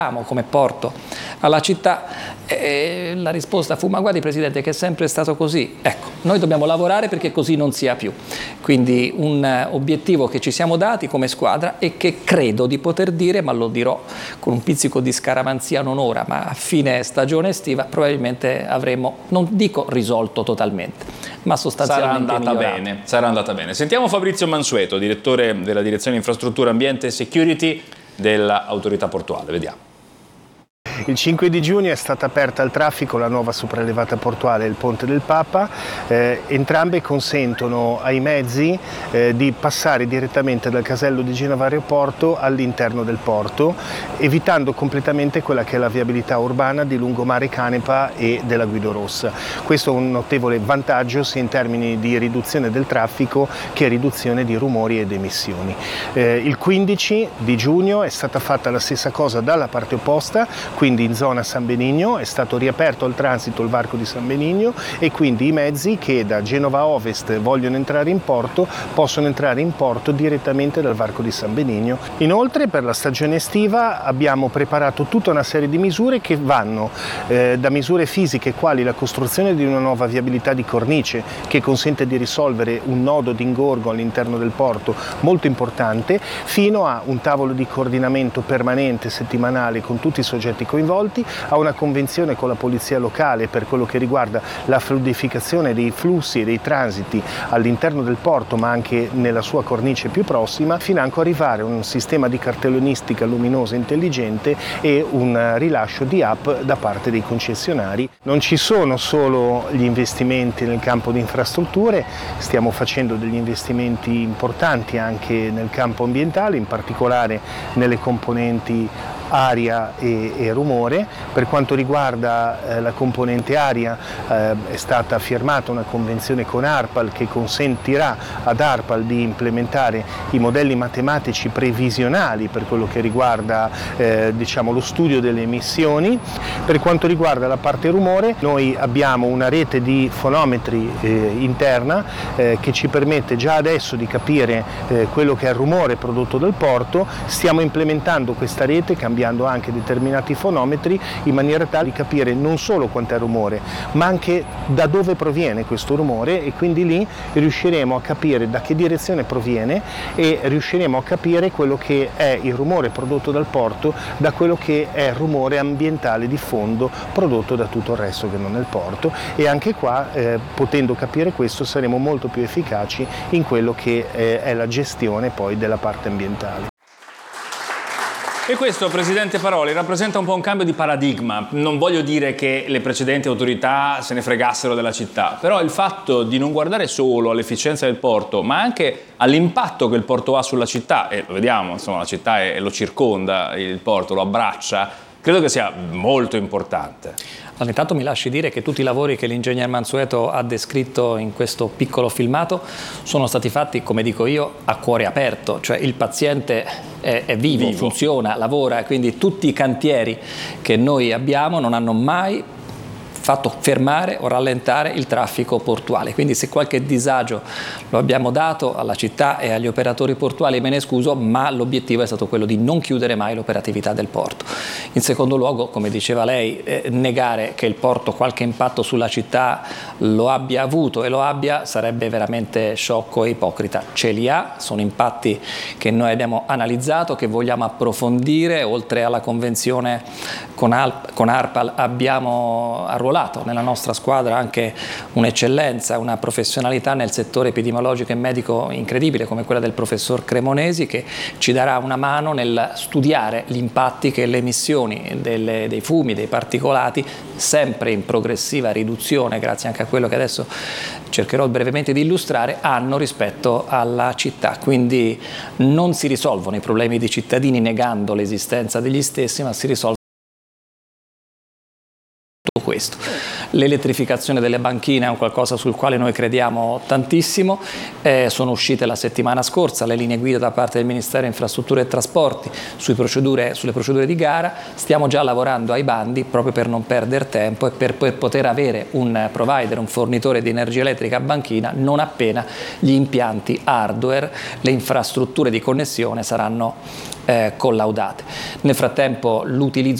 come porto alla città, la risposta fu: ma guardi Presidente, che è sempre stato così. Ecco, noi dobbiamo lavorare perché così non sia più. Quindi un obiettivo che ci siamo dati come squadra e che credo di poter dire, ma lo dirò con un pizzico di scaramanzia non ora, ma a fine stagione estiva probabilmente avremo, non dico risolto totalmente, ma sostanzialmente sarà andata bene. Sentiamo Fabrizio Mansueto, direttore della Direzione Infrastruttura, Ambiente e Security dell'Autorità Portuale. Vediamo. Il 5 di giugno è stata aperta al traffico la nuova sopraelevata portuale, il Ponte del Papa. Entrambe consentono ai mezzi di passare direttamente dal casello di Genova Aeroporto all'interno del porto, evitando completamente quella che è la viabilità urbana di lungomare Canepa e della Guido Rossa. Questo è un notevole vantaggio sia in termini di riduzione del traffico che riduzione di rumori ed emissioni. Il 15 di giugno è stata fatta la stessa cosa dalla parte opposta, quindi in zona San Benigno è stato riaperto al transito il varco di San Benigno e quindi i mezzi che da Genova Ovest vogliono entrare in porto possono entrare in porto direttamente dal varco di San Benigno. Inoltre per la stagione estiva abbiamo preparato tutta una serie di misure che vanno da misure fisiche quali la costruzione di una nuova viabilità di cornice che consente di risolvere un nodo d'ingorgo all'interno del porto molto importante, fino a un tavolo di coordinamento permanente settimanale con tutti i soggetti coinvolti, a una convenzione con la polizia locale per quello che riguarda la fluidificazione dei flussi e dei transiti all'interno del porto ma anche nella sua cornice più prossima, fino a arrivare a un sistema di cartellonistica luminosa intelligente e un rilascio di app da parte dei concessionari. Non ci sono solo gli investimenti nel campo di infrastrutture, stiamo facendo degli investimenti importanti anche nel campo ambientale, in particolare nelle componenti aria e rumore. Per quanto riguarda la componente aria è stata firmata una convenzione con ARPAL che consentirà ad ARPAL di implementare i modelli matematici previsionali per quello che riguarda diciamo, lo studio delle emissioni. Per quanto riguarda la parte rumore, noi abbiamo una rete di fonometri interna che ci permette già adesso di capire quello che è il rumore prodotto dal porto. Stiamo implementando questa rete cambiando anche determinati fonometri in maniera tale di capire non solo quant'è il rumore ma anche da dove proviene questo rumore, e quindi lì riusciremo a capire da che direzione proviene e riusciremo a capire quello che è il rumore prodotto dal porto da quello che è il rumore ambientale di fondo prodotto da tutto il resto che non è il porto, e anche qua potendo capire questo saremo molto più efficaci in quello che è la gestione poi della parte ambientale. E questo, Presidente Paroli, rappresenta un po' un cambio di paradigma. Non voglio dire che le precedenti autorità se ne fregassero della città, però il fatto di non guardare solo all'efficienza del porto, ma anche all'impatto che il porto ha sulla città, e lo vediamo, insomma, la città lo circonda, il porto lo abbraccia, credo che sia molto importante. Allora, intanto mi lasci dire che tutti i lavori che l'ingegner Mansueto ha descritto in questo piccolo filmato sono stati fatti, come dico io, a cuore aperto, cioè il paziente è vivo, funziona, lavora, quindi tutti i cantieri che noi abbiamo non hanno mai fatto fermare o rallentare il traffico portuale. Quindi se qualche disagio lo abbiamo dato alla città e agli operatori portuali me ne scuso, ma l'obiettivo è stato quello di non chiudere mai l'operatività del porto. In secondo luogo, come diceva lei, negare che il porto qualche impatto sulla città lo abbia avuto e lo abbia sarebbe veramente sciocco e ipocrita. Ce li ha, sono impatti che noi abbiamo analizzato, che vogliamo approfondire. Oltre alla convenzione con ARPAL abbiamo arruolato nella nostra squadra anche un'eccellenza, una professionalità nel settore epidemiologico e medico incredibile come quella del professor Cremonesi, che ci darà una mano nel studiare gli impatti che le emissioni dei fumi, dei particolati, sempre in progressiva riduzione grazie anche a quello che adesso cercherò brevemente di illustrare, hanno rispetto alla città. Quindi non si risolvono i problemi dei cittadini negando l'esistenza degli stessi, ma si risolvono questo. questo. L'elettrificazione delle banchine è un qualcosa sul quale noi crediamo tantissimo, sono uscite la settimana scorsa le linee guida da parte del Ministero Infrastrutture e Trasporti sulle procedure di gara, stiamo già lavorando ai bandi proprio per non perdere tempo e per poter avere un provider, un fornitore di energia elettrica a banchina non appena gli impianti hardware, le infrastrutture di connessione saranno collaudate. Nel frattempo l'utilizzo